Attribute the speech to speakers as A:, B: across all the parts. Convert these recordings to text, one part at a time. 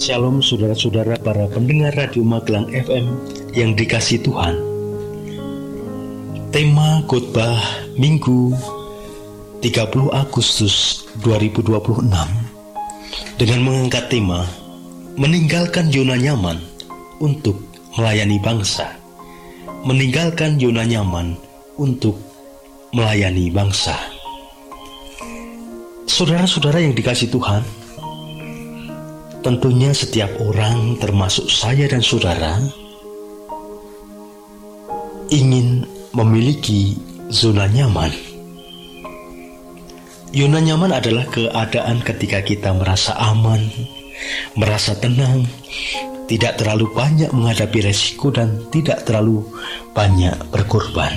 A: Shalom saudara-saudara para pendengar Radio Magelang FM yang dikasihi Tuhan. Tema khotbah Minggu 30 Agustus 2026 dengan mengangkat tema meninggalkan zona nyaman untuk melayani bangsa. Meninggalkan zona nyaman untuk melayani bangsa. Saudara-saudara yang dikasihi Tuhan, tentunya setiap orang termasuk saya dan saudara ingin memiliki zona nyaman. Zona nyaman adalah keadaan ketika kita merasa aman, merasa tenang, tidak terlalu banyak menghadapi resiko dan tidak terlalu banyak berkorban.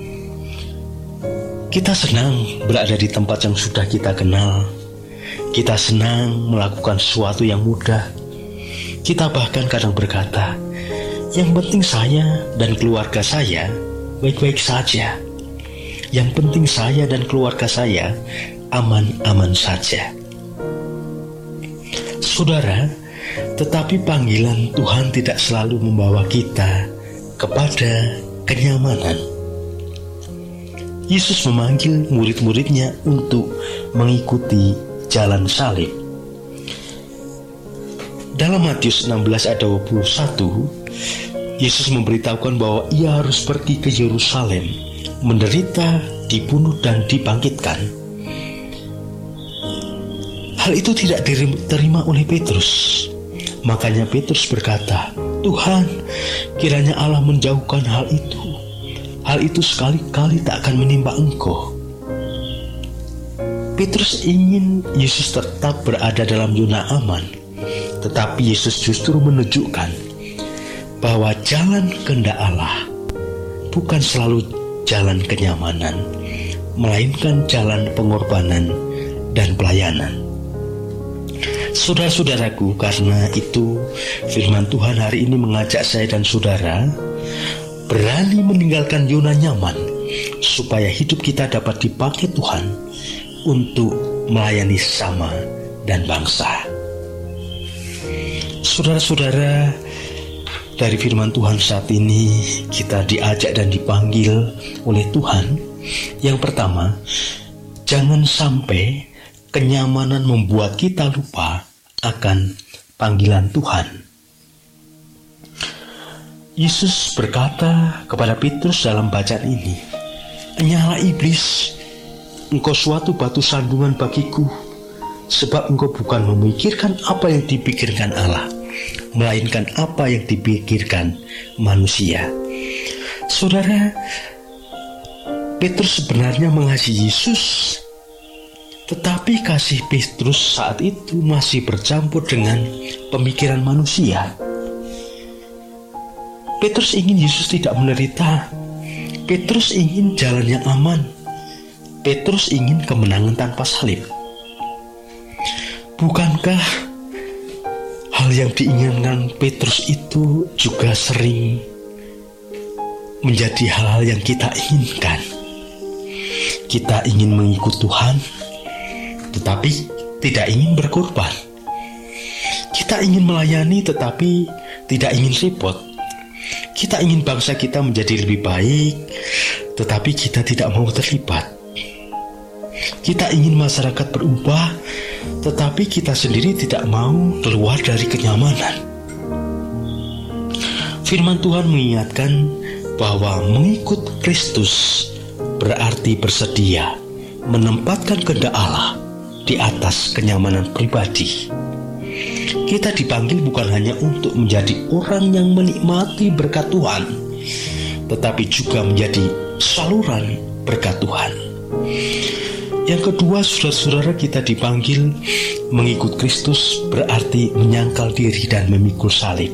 A: Kita senang berada di tempat yang sudah kita kenal. Kita senang melakukan sesuatu yang mudah. Kita bahkan kadang berkata, yang penting saya dan keluarga saya baik-baik saja. Yang penting saya dan keluarga saya aman-aman saja. Saudara, tetapi panggilan Tuhan tidak selalu membawa kita kepada kenyamanan. Yesus memanggil murid-muridnya untuk mengikuti jalan salib. Dalam Matius 16 ayat 21, Yesus memberitahukan bahwa ia harus pergi ke Yerusalem, menderita, dibunuh dan dibangkitkan. Hal itu tidak diterima oleh Petrus. Makanya Petrus berkata, "Tuhan, kiranya Allah menjauhkan hal itu. Hal itu sekali-kali tak akan menimpa Engkau." Petrus ingin Yesus tetap berada dalam zona aman, tetapi Yesus justru menunjukkan bahwa jalan kehendak Allah bukan selalu jalan kenyamanan, melainkan jalan pengorbanan dan pelayanan. Saudara-saudaraku, karena itu firman Tuhan hari ini mengajak saya dan saudara berani meninggalkan zona nyaman supaya hidup kita dapat dipakai Tuhan untuk melayani sesama dan bangsa. Saudara-saudara, dari firman Tuhan saat ini kita diajak dan dipanggil oleh Tuhan. Yang pertama, jangan sampai kenyamanan membuat kita lupa akan panggilan Tuhan. Yesus berkata kepada Petrus dalam bacaan ini, "Enyahlah iblis, engkau suatu batu sandungan bagiku, sebab engkau bukan memikirkan apa yang dipikirkan Allah, melainkan apa yang dipikirkan manusia." Saudara, Petrus sebenarnya mengasihi Yesus, tetapi kasih Petrus saat itu masih bercampur dengan pemikiran manusia. Petrus ingin Yesus tidak menderita. Petrus ingin jalan yang aman. Petrus ingin kemenangan tanpa salib. Bukankah hal yang diinginkan Petrus itu juga sering menjadi hal-hal yang kita inginkan? Kita ingin mengikut Tuhan, tetapi tidak ingin berkorban. Kita ingin melayani, tetapi tidak ingin repot. Kita ingin bangsa kita menjadi lebih baik, tetapi kita tidak mau terlibat. Kita ingin masyarakat berubah, tetapi kita sendiri tidak mau keluar dari kenyamanan. Firman Tuhan mengingatkan bahwa mengikut Kristus berarti bersedia menempatkan kehendak Allah di atas kenyamanan pribadi. Kita dipanggil bukan hanya untuk menjadi orang yang menikmati berkat Tuhan, tetapi juga menjadi saluran berkat Tuhan. Yang kedua, saudara-saudara, kita dipanggil mengikut Kristus berarti menyangkal diri dan memikul salib.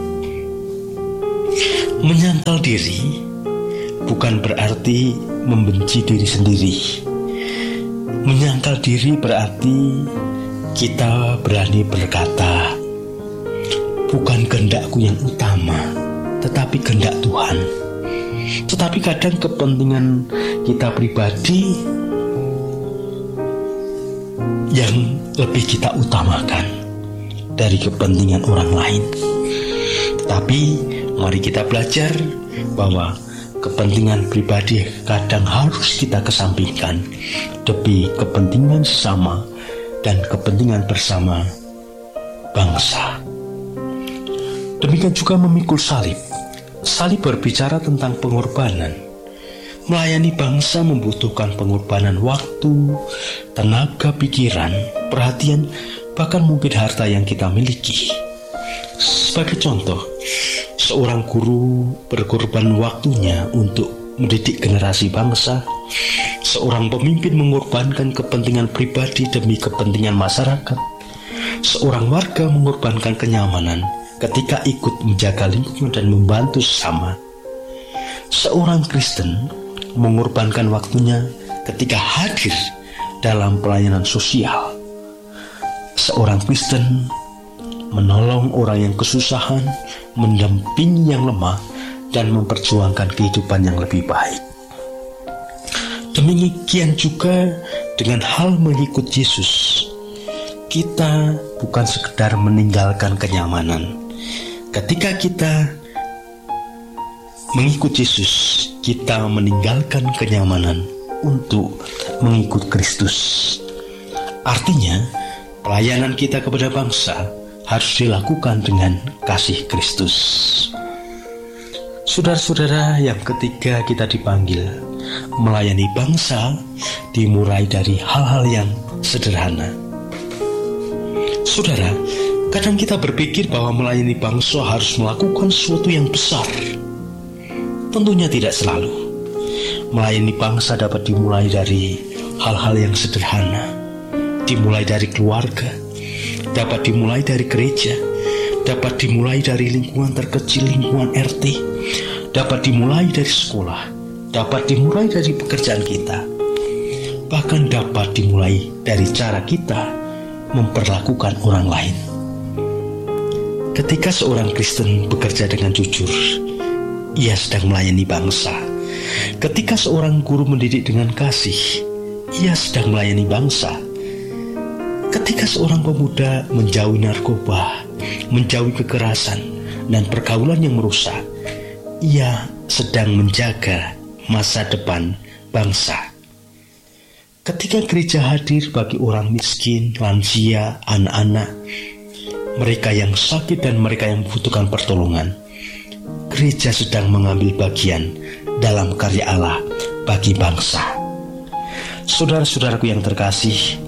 A: Menyangkal diri bukan berarti membenci diri sendiri. Menyangkal diri berarti kita berani berkata, bukan kehendakku yang utama, tetapi kehendak Tuhan. Tetapi kadang kepentingan kita pribadi yang lebih kita utamakan. dari kepentingan orang lain. Tapi mari kita belajar bahwa kepentingan pribadi kadang harus kita kesampingkan demi kepentingan sesama dan kepentingan bersama bangsa. Demikian juga memikul salib. Salib berbicara tentang pengorbanan. Melayani bangsa membutuhkan pengorbanan waktu, tenaga pikiran, perhatian, bahkan mungkin harta yang kita miliki. Sebagai contoh, seorang guru berkorban waktunya untuk mendidik generasi bangsa. Seorang pemimpin mengorbankan kepentingan pribadi demi kepentingan masyarakat. Seorang warga mengorbankan kenyamanan ketika ikut menjaga lingkungan dan membantu sesama. Seorang Kristen mengorbankan waktunya ketika hadir dalam pelayanan sosial. Seorang Kristen menolong orang yang kesusahan, mendampingi yang lemah, dan memperjuangkan kehidupan yang lebih baik. Demikian juga dengan hal mengikut Yesus. Kita bukan sekedar meninggalkan kenyamanan. Ketika kita mengikut Yesus, kita meninggalkan kenyamanan untuk mengikut Kristus. Artinya, pelayanan kita kepada bangsa harus dilakukan dengan kasih Kristus. Saudara-saudara, yang ketiga kita dipanggil melayani bangsa dimulai dari hal-hal yang sederhana. Saudara, kadang kita berpikir bahwa melayani bangsa harus melakukan sesuatu yang besar. Tentunya tidak selalu. Melayani bangsa dapat dimulai dari hal-hal yang sederhana. Dimulai dari keluarga, dapat dimulai dari gereja, dapat dimulai dari lingkungan terkecil, lingkungan RT, dapat dimulai dari sekolah, dapat dimulai dari pekerjaan kita, bahkan dapat dimulai dari cara kita memperlakukan orang lain. Ketika seorang Kristen bekerja dengan jujur, ia sedang melayani bangsa. Ketika seorang guru mendidik dengan kasih, ia sedang melayani bangsa. Ketika seorang pemuda menjauhi narkoba, menjauhi kekerasan dan pergaulan yang merusak, ia sedang menjaga masa depan bangsa. Ketika gereja hadir bagi orang miskin, lansia, anak-anak, mereka yang sakit dan mereka yang membutuhkan pertolongan, gereja sedang mengambil bagian dalam karya Allah bagi bangsa. Saudara-saudaraku yang terkasih,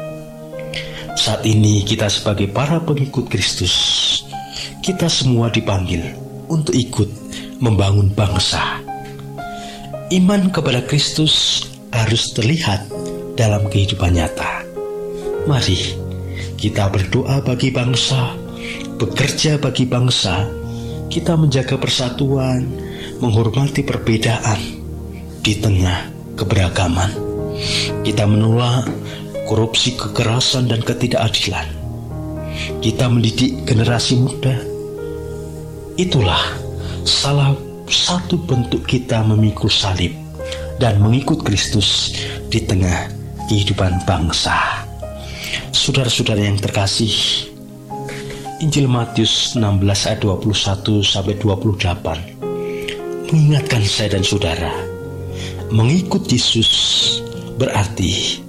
A: saat ini kita sebagai para pengikut Kristus, kita semua dipanggil untuk ikut membangun bangsa. Iman kepada Kristus harus terlihat dalam kehidupan nyata. Mari kita berdoa bagi bangsa, bekerja bagi bangsa. Kita menjaga persatuan, menghormati perbedaan di tengah keberagaman. Kita menolak korupsi, kekerasan, dan ketidakadilan. Kita mendidik generasi muda. Itulah salah satu bentuk kita memikul salib dan mengikut Kristus di tengah kehidupan bangsa. Saudara-saudara yang terkasih, Injil Matius 16 ayat 21-28 mengingatkan saya dan saudara, mengikut Yesus berarti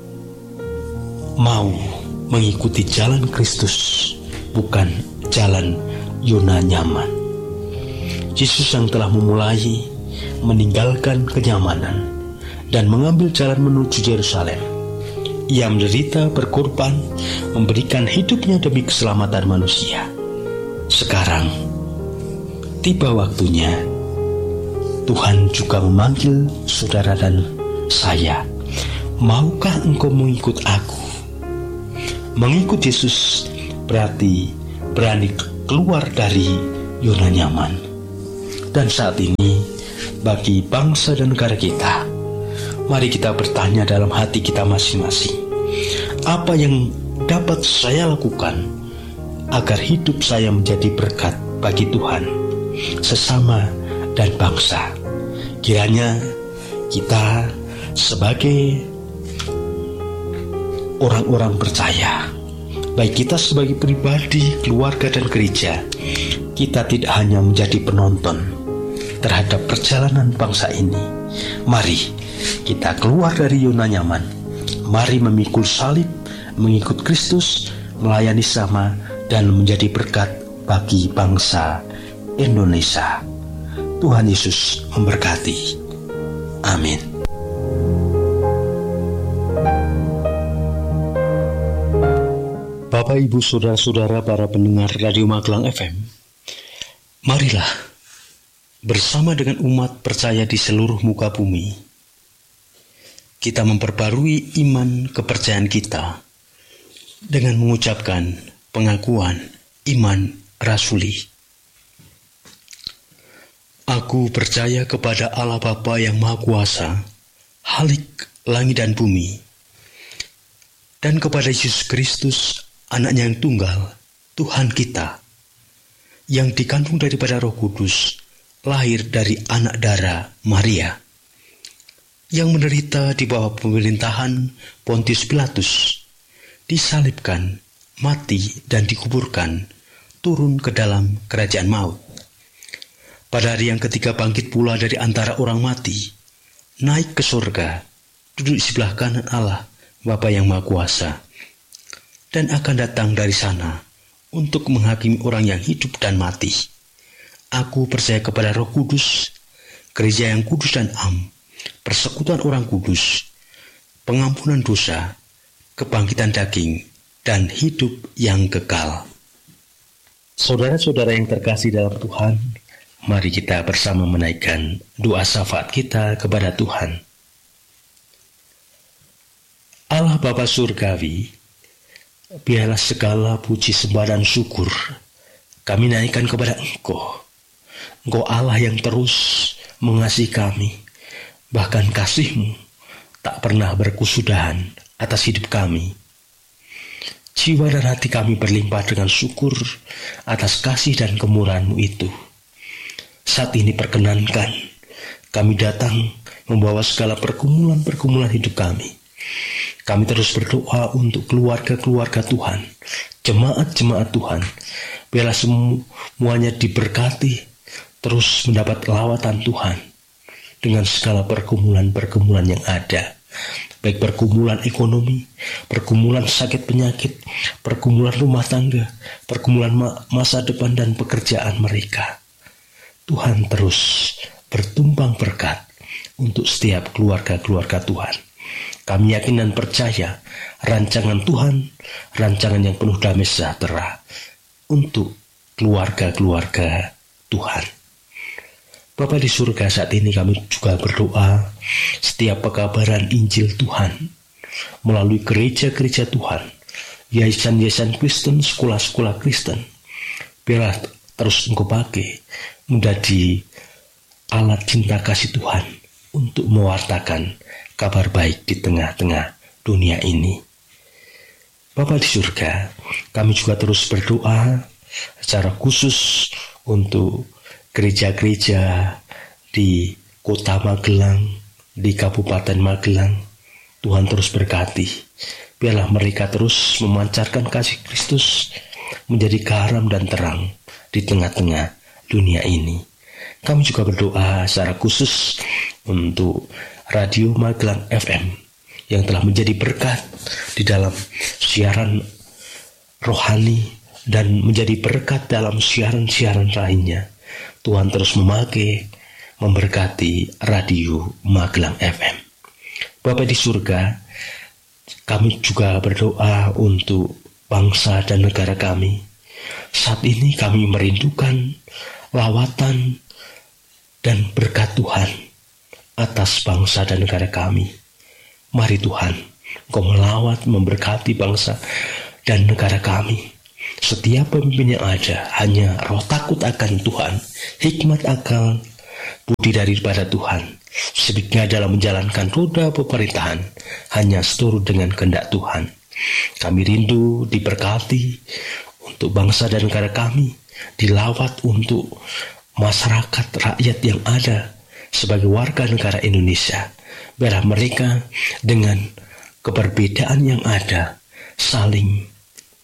A: mau mengikuti jalan Kristus, bukan jalan zona nyaman. Yesus yang telah memulai meninggalkan kenyamanan dan mengambil jalan menuju Yerusalem. Ia menderita, berkorban, memberikan hidupnya demi keselamatan manusia. Sekarang tiba waktunya Tuhan juga memanggil saudara dan saya. Maukah engkau mengikut aku? Mengikut Yesus berarti berani keluar dari zona nyaman. Dan saat ini bagi bangsa dan negara kita, mari kita bertanya dalam hati kita masing-masing, apa yang dapat saya lakukan agar hidup saya menjadi berkat bagi Tuhan, sesama, dan bangsa. Kiranya kita sebagai orang-orang percaya baik kita sebagai pribadi, keluarga, dan gereja, kita tidak hanya menjadi penonton terhadap perjalanan bangsa ini. Mari kita keluar dari zona nyaman. Mari memikul salib, mengikut Kristus, melayani sama, dan menjadi berkat bagi bangsa Indonesia. Tuhan Yesus memberkati. Amin. Bapak, Ibu, Saudara-saudara, para pendengar Radio Magelang FM, marilah bersama dengan umat percaya di seluruh muka bumi, kita memperbarui iman kepercayaan kita dengan mengucapkan pengakuan iman rasuli. Aku percaya kepada Allah Bapa yang Maha Kuasa, Khalik langit dan bumi, dan kepada Yesus Kristus, Anaknya yang tunggal, Tuhan kita, yang dikandung daripada Roh Kudus, lahir dari anak darah Maria, yang menderita di bawah pemerintahan Pontius Pilatus, disalibkan, mati, dan dikuburkan, turun ke dalam kerajaan maut. Pada hari yang ketiga bangkit pula dari antara orang mati, naik ke surga, duduk di sebelah kanan Allah, Bapa yang Maha Kuasa, dan akan datang dari sana untuk menghakimi orang yang hidup dan mati. Aku percaya kepada Roh Kudus, gereja yang kudus dan am, persekutuan orang kudus, pengampunan dosa, kebangkitan daging, dan hidup yang kekal. Saudara-saudara yang terkasih dalam Tuhan, mari kita bersama menaikkan doa syafaat kita kepada Tuhan. Allah Bapa Surgawi, biarlah segala puji sembah dan syukur kami naikkan kepada Engkau. Engkau Allah yang terus mengasihi kami, bahkan kasih-Mu tak pernah berkesudahan atas hidup kami. Jiwa dan hati kami berlimpah dengan syukur atas kasih dan kemurahan-Mu itu. Saat ini perkenankan kami datang membawa segala pergumulan-pergumulan hidup kami. Kami terus berdoa untuk keluarga-keluarga Tuhan, jemaat-jemaat Tuhan. Biarlah semuanya diberkati, terus mendapat lawatan Tuhan dengan segala pergumulan-pergumulan yang ada. Baik pergumulan ekonomi, pergumulan sakit penyakit, pergumulan rumah tangga, pergumulan masa depan dan pekerjaan mereka. Tuhan terus bertumpang berkat untuk setiap keluarga-keluarga Tuhan. Kami yakin dan percaya rancangan Tuhan, rancangan yang penuh damai sejahtera untuk keluarga-keluarga Tuhan. Bapa di surga, saat ini kami juga berdoa setiap pekabaran Injil Tuhan melalui gereja-gereja Tuhan, yayasan-yayasan Kristen, sekolah-sekolah Kristen. Biarlah terus Engkau pakai menjadi alat cinta kasih Tuhan untuk mewartakan kabar baik di tengah-tengah dunia ini. Bapa di surga, kami juga terus berdoa secara khusus untuk gereja-gereja di Kota Magelang, di Kabupaten Magelang. Tuhan terus berkati. Biarlah mereka terus memancarkan kasih Kristus menjadi garam dan terang di tengah-tengah dunia ini. Kami juga berdoa secara khusus untuk Radio Magelang FM yang telah menjadi berkat di dalam siaran rohani dan menjadi berkat dalam siaran-siaran lainnya. Tuhan terus memakai, memberkati Radio Magelang FM. Bapa di surga, kami juga berdoa untuk bangsa dan negara kami. Saat ini kami merindukan lawatan dan berkat Tuhan atas bangsa dan negara kami. Mari Tuhan, Engkau melawat, memberkati bangsa dan negara kami. Setiap pemimpin yang ada hanya roh takut akan Tuhan, hikmat akal, budi daripada Tuhan. Sehingga dalam menjalankan roda pemerintahan hanya seturut dengan kehendak Tuhan. Kami rindu diberkati untuk bangsa dan negara kami, dilawat untuk masyarakat rakyat yang ada sebagai warga negara Indonesia. Biarlah mereka dengan keberbedaan yang ada saling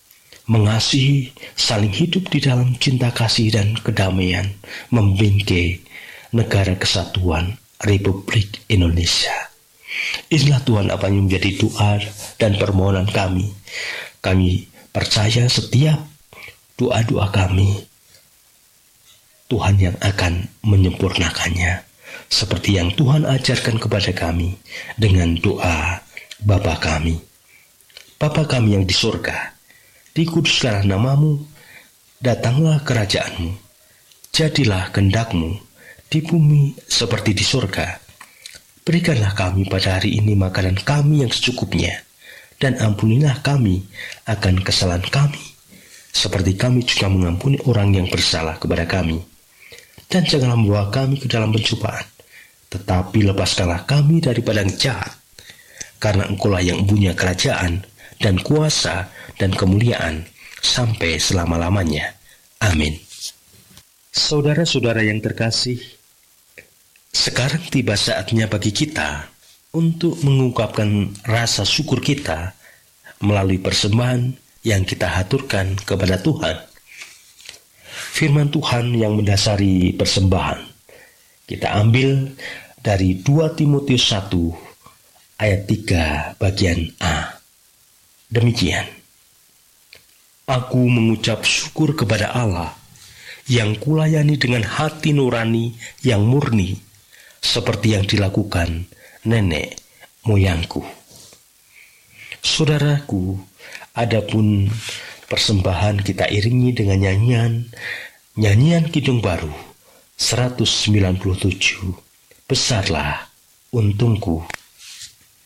A: mengasihi, saling hidup di dalam cinta kasih dan kedamaian, membingkai negara kesatuan Republik Indonesia. Inilah Tuhan apa yang menjadi doa dan permohonan kami. Kami percaya setiap doa-doa kami, Tuhan yang akan menyempurnakannya. Seperti yang Tuhan ajarkan kepada kami dengan doa Bapa kami. Bapa kami yang di surga, dikuduskanlah namamu, datanglah kerajaanmu, jadilah kehendak-Mu di bumi seperti di surga. Berikanlah kami pada hari ini makanan kami yang secukupnya, dan ampunilah kami akan kesalahan kami, seperti kami juga mengampuni orang yang bersalah kepada kami. Dan janganlah membawa kami ke dalam pencobaan, tetapi lepaskanlah kami daripada yang jahat, karena Engkau-lah yang punya kerajaan dan kuasa dan kemuliaan sampai selama-lamanya. Amin. Saudara-saudara yang terkasih, sekarang tiba saatnya bagi kita untuk mengungkapkan rasa syukur kita melalui persembahan yang kita haturkan kepada Tuhan. Firman Tuhan yang mendasari persembahan kita ambil dari 2 Timotius 1 ayat 3 bagian A. Demikian. Aku mengucap syukur kepada Allah yang kulayani dengan hati nurani yang murni, seperti yang dilakukan nenek moyangku. Saudaraku, adapun persembahan kita iringi dengan nyanyian Kidung Baru 197, Besarlah Untungku.